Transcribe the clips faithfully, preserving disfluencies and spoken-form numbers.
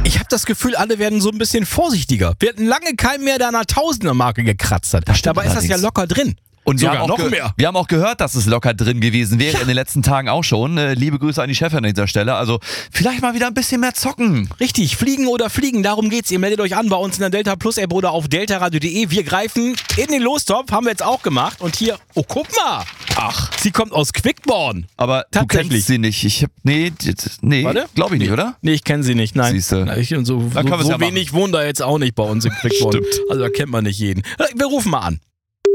Ich habe das Gefühl, alle werden so ein bisschen vorsichtiger. Wir hatten lange keinen mehr, der an einer Tausender-Marke gekratzt hat. Das stimmt Dabei ist das ja allerdings. locker drin. Und wir Sogar haben, auch noch ge- mehr. wir haben auch gehört, dass es locker drin gewesen wäre in den letzten Tagen auch schon. Äh, liebe Grüße an die Chefin an dieser Stelle. Also vielleicht mal wieder ein bisschen mehr zocken. Richtig, fliegen oder fliegen, darum geht's. Ihr meldet euch an bei uns in der Delta Plus App oder auf deltaradio punkt de. Wir greifen in den Lostopf, haben wir jetzt auch gemacht. Und hier, oh guck mal, ach, sie kommt aus Quickborn. Aber du Tatsächlich. kennst sie nicht. Ich hab, nee, jetzt- nee, Warte? glaube ich nicht, oder? Nee, ich kenne sie nicht, nein. Siehste. Na, ich, und so Dann so, können wir's so ja machen. wenig wohnen da jetzt auch nicht bei uns in Quickborn. Stimmt. Also da kennt man nicht jeden. Wir rufen mal an.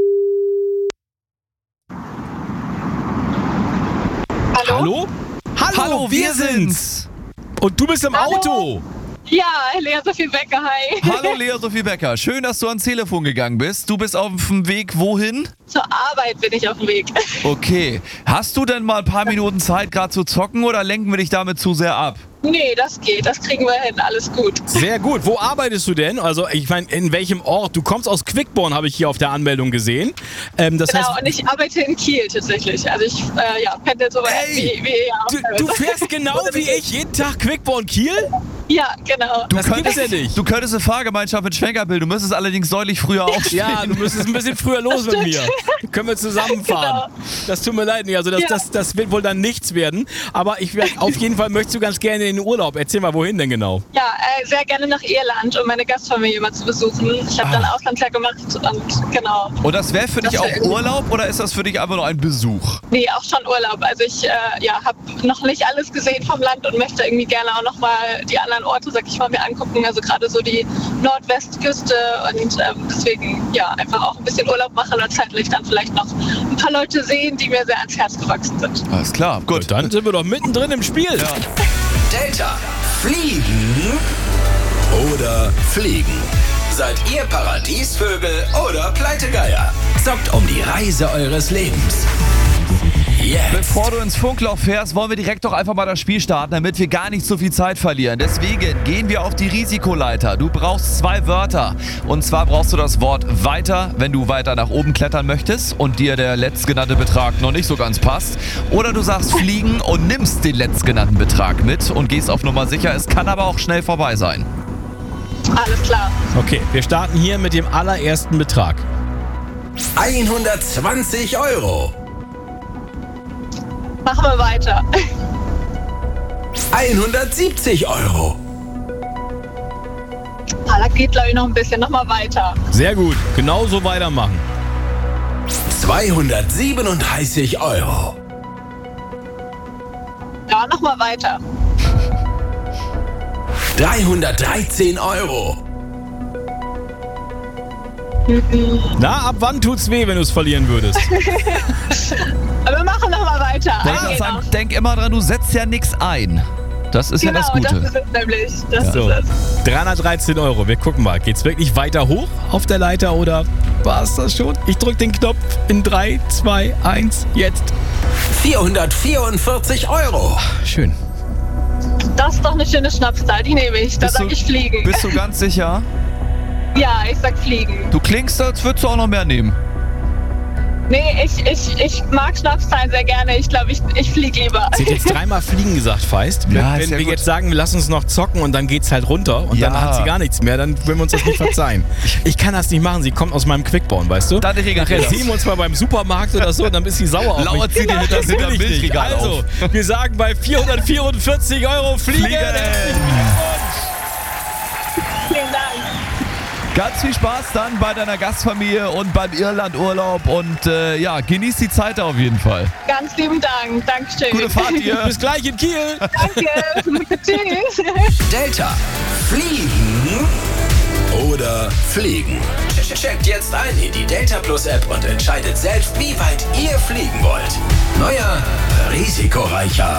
Hallo? Hallo? Hallo, Hallo, wir sind's. Und du bist im Hallo. Auto. Ja, Lea Sophie Becker, hi. Hallo Lea Sophie Becker. Schön, dass du ans Telefon gegangen bist. Du bist auf dem Weg wohin? Zur Arbeit bin ich auf dem Weg. Okay. Hast du denn mal ein paar Minuten Zeit gerade zu zocken oder lenken wir dich damit zu sehr ab? Nee, das geht, das kriegen wir hin, alles gut. Sehr gut. Wo arbeitest du denn? Also ich meine, in welchem Ort? Du kommst aus Quickborn, habe ich hier auf der Anmeldung gesehen. Ähm, das Genau, heißt, und ich arbeite in Kiel tatsächlich. Also ich äh, ja, pendel so weit Hey, wie, wie ihr auch. du, du fährst genau wie ich jeden Tag Quickborn Kiel? Ja, genau. Das gibt es ja nicht. Du könntest eine Fahrgemeinschaft mit Schwenkerbill. Du müsstest allerdings deutlich früher aufstehen. Ja, du müsstest ein bisschen früher los mit stimmt. mir. Können wir zusammenfahren. Genau. Das tut mir leid. Nee, also das, Ja. das, das wird wohl dann nichts werden. Aber ich werd, auf jeden Fall möchtest du ganz gerne in den Urlaub. Erzähl mal, wohin denn genau? Ja, äh, sehr gerne nach Irland, um meine Gastfamilie mal zu besuchen. Ich habe dann Auslandsjahr gemacht und genau. Und das wäre für dich Das auch wär irgendwie- Urlaub oder ist das für dich einfach nur ein Besuch? Nee, auch schon Urlaub. Also ich äh, ja, habe noch nicht alles gesehen vom Land und möchte irgendwie gerne auch noch mal die anderen Orte, sag ich mal, mir angucken. Also gerade so die Nordwestküste und ähm, deswegen ja, einfach auch ein bisschen Urlaub machen und zeitlich dann vielleicht noch ein paar Leute sehen, die mir sehr ans Herz gewachsen sind. Alles klar, gut. Dann sind wir doch mittendrin im Spiel. Delta. Fliegen oder fliegen? Seid ihr Paradiesvögel oder Pleitegeier? Zockt um die Reise eures Lebens. Jetzt. Bevor du ins Funkloch fährst, wollen wir direkt doch einfach mal das Spiel starten, damit wir gar nicht so viel Zeit verlieren. Deswegen gehen wir auf die Risikoleiter. Du brauchst zwei Wörter. Und zwar brauchst du das Wort weiter, wenn du weiter nach oben klettern möchtest und dir der letztgenannte Betrag noch nicht so ganz passt. Oder du sagst fliegen und nimmst den letztgenannten Betrag mit und gehst auf Nummer sicher. Es kann aber auch schnell vorbei sein. Alles klar. Okay, wir starten hier mit dem allerersten Betrag. hundertzwanzig Euro. Machen wir weiter. hundertsiebzig Euro. Ah, da geht glaube ich noch ein bisschen. Noch mal weiter. Sehr gut. Genauso weitermachen. zweihundertsiebenunddreißig Euro. Ja, noch mal weiter. dreihundertdreizehn Euro. Na, ab wann tut's weh, wenn du es verlieren würdest? Aber wir machen noch mal weiter. Denk, Ein geht sagen, noch. denk immer dran, du setzt ja nichts ein. Das ist Genau, ja das Gute. das ist es nämlich. Das So, ist es. dreihundertdreizehn Euro. Wir gucken mal. Geht's wirklich weiter hoch auf der Leiter oder war es das schon? Ich drück den Knopf in drei, zwei, eins, jetzt. vierhundertvierundvierzig Euro. Schön. Das ist doch eine schöne Schnapszahl, die nehme ich. Da Bist sag du- ich fliegen. Bist du ganz sicher? Ja, ich sag fliegen. Du klingst, als würdest du auch noch mehr nehmen. Nee, ich, ich, ich mag Schnapszahlen sehr gerne. Ich glaube, ich, ich fliege lieber. Sie hat jetzt dreimal fliegen gesagt, Feist. Ja, Wenn ist ja wir gut. jetzt sagen, wir lassen uns noch zocken und dann geht's halt runter und Ja. dann hat sie gar nichts mehr, dann würden wir uns das nicht verzeihen. Ich kann das nicht machen. Sie kommt aus meinem Quickborn, weißt du? Dann regelt Nachher ihr das. sehen wir uns mal beim Supermarkt oder so und dann ist sie sauer auf Lauert mich. sie dir hinter- Das will hinterm ich nicht. Milchregal Also, auf. wir sagen bei vierhundertvierundvierzig Euro fliegen. Fliegen. Vielen Dank. Ganz viel Spaß dann bei deiner Gastfamilie und beim Irlandurlaub und äh, ja, genieß die Zeit auf jeden Fall. Ganz lieben Dank. Dankeschön. Gute Fahrt dir. Bis gleich in Kiel. Danke. Tschüss. Delta. Fliegen oder fliegen? Checkt jetzt ein in die Delta Plus App und entscheidet selbst, wie weit ihr fliegen wollt. Neuer, risikoreicher